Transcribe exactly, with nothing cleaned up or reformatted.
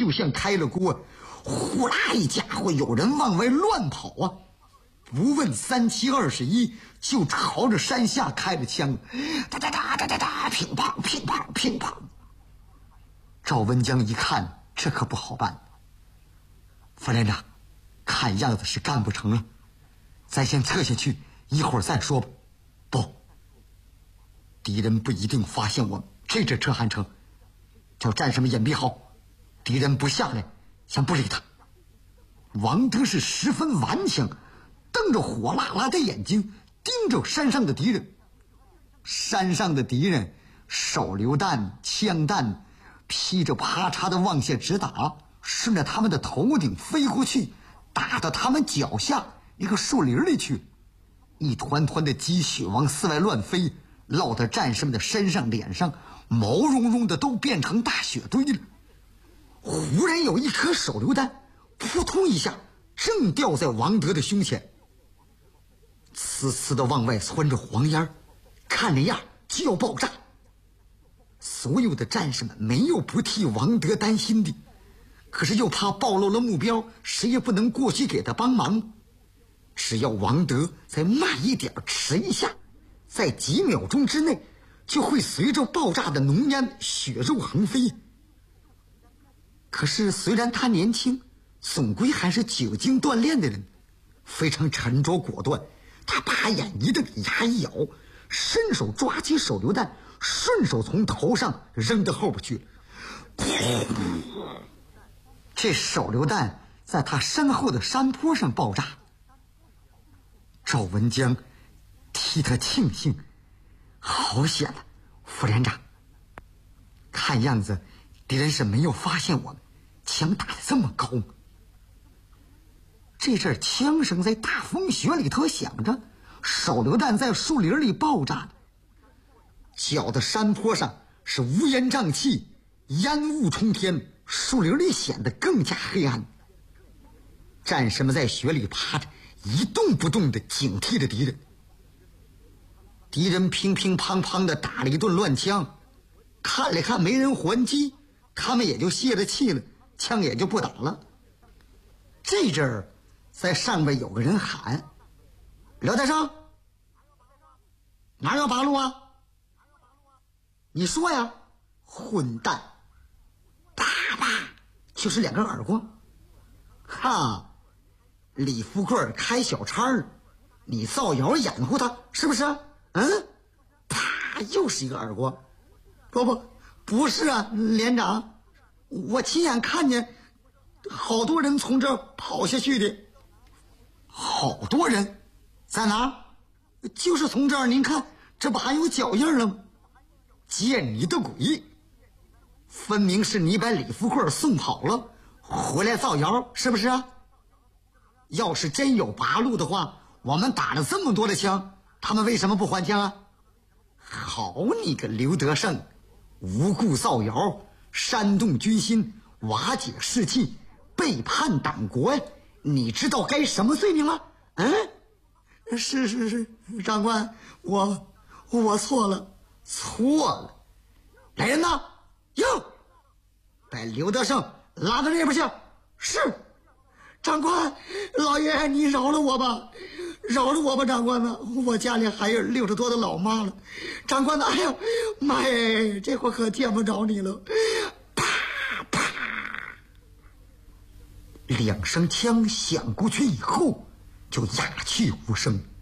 就像开了锅，呼啦一家伙有人往外乱跑啊！不问三七二十一，就朝着山下开了枪，哒哒哒哒哒哒，乒乓乒乓乒乓。赵文江一看，这可不好办。副连长，看样子是干不成了，咱先撤下去，一会儿再说吧。不，敌人不一定发现我们，这阵撤还成。叫战士们隐蔽好，敌人不下来，先不理他。王德是十分顽强，瞪着火辣辣的眼睛盯着山上的敌人。山上的敌人手榴弹枪弹噼着啪嚓的往下直打，顺着他们的头顶飞过去，打到他们脚下一个树林里去。一团团的积雪往四外乱飞，落到战士们的身上脸上，毛茸茸的都变成大雪堆了。忽然有一颗手榴弹扑通一下正掉在王德的胸前，呲呲的往外窜着黄烟，看那样就要爆炸。所有的战士们没有不替王德担心的，可是又怕暴露了目标，谁也不能过去给他帮忙。只要王德再慢一点迟一下，在几秒钟之内就会随着爆炸的浓烟血肉横飞。可是虽然他年轻，总归还是久经锻炼的人，非常沉着果断。他把眼一瞪，牙一咬，伸手抓起手榴弹，顺手从头上扔到后边去了。这手榴弹在他身后的山坡上爆炸。赵文江替他庆幸，好险了，副连长。看样子敌人是没有发现我们，枪打得这么高吗？这阵枪声在大风雪里头响着，手榴弹在树林里爆炸的。小的山坡上是乌烟瘴气，烟雾冲天，树林里显得更加黑暗。战士们在雪里趴着，一动不动地警惕着敌人。敌人乒乒乓乓地打了一顿乱枪，看了看没人还击，他们也就泄了气了，枪也就不打了。这阵儿在上边有个人喊：“刘大生，哪有八路啊？你说呀，混蛋！”啪啪就是两个耳光。哈，李富贵开小差，你造谣掩护他是不是？嗯，啪又是一个耳光。不不不是啊，连长，我亲眼看见好多人从这儿跑下去的。好多人在哪儿？就是从这儿，您看这不还有脚印了吗？见你的鬼，分明是你把李富贵送跑了，回来造谣是不是啊？要是真有八路的话，我们打了这么多的枪，他们为什么不还枪啊？好你个刘德胜，无故造谣，煽动军心，瓦解士气，背叛党国，你知道该什么罪名吗？嗯，是是是，长官，我我错了，错了。来人呐，哟，把刘德胜拉到这边去。是，长官，老爷你饶了我吧，饶了我吧，长官呢，我家里还有六十多的老妈了。长官呢，哎呀妈呀，这回可见不着你了。啪啪，两声枪响过去以后就鸦雀无声。